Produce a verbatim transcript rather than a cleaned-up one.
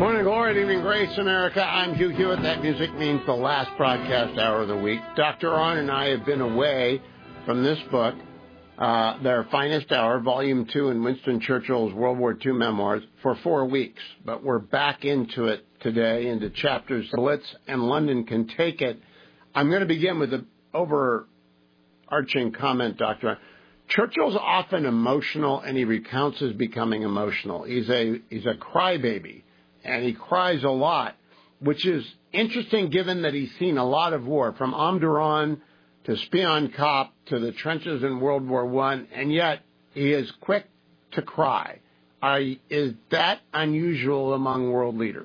Morning glory, evening grace, America. I'm Hugh Hewitt. That music means the last broadcast hour of the week. Doctor Arnn and I have been away from this book, uh, Their Finest Hour, Volume two in Winston Churchill's World War Two memoirs, for four weeks. But we're back into it today, into chapters Blitz and London Can Take It. I'm going to begin with the overarching comment, Doctor Arnn. Churchill's often emotional, and he recounts his becoming emotional. He's a he's a crybaby, and he cries a lot, which is interesting given that he's seen a lot of war, from Omdurman to Spion Kop to the trenches in World War One, and yet he is quick to cry. I, is that unusual among world leaders?